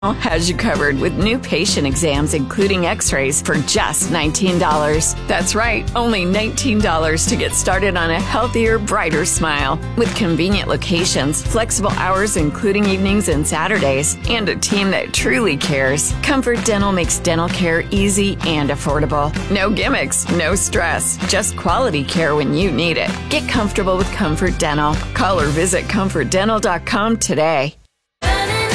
has you covered with new patient exams, including x-rays, for just $19. That's right, only $19 to get started on a healthier, brighter smile. With convenient locations, flexible hours including evenings and Saturdays, and a team that truly cares, Comfort Dental makes dental care easy and affordable. No gimmicks, no stress, just quality care when you need it. Get comfortable with Comfort Dental. Call or visit ComfortDental.com today.